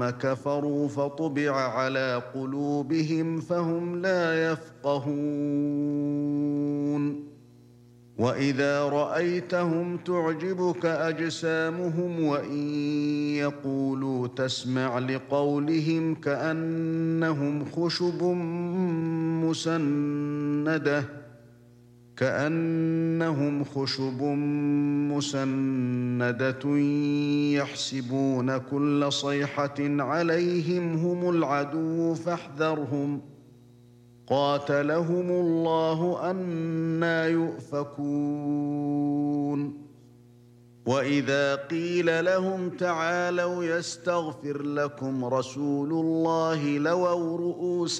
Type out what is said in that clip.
ثم كفروا فطبع على قلوبهم فهم لا يفقهون. وإذا رأيتهم تعجبك أجسامهم وإن يقولوا تسمع لقولهم كأنهم خشب مسندة يحسبون كل صيحة عليهم هم العدو فاحذرهم قاتلهم الله أنى يؤفكون. وإذا قيل لهم تعالوا يستغفر لكم رسول الله لووا رؤوسهم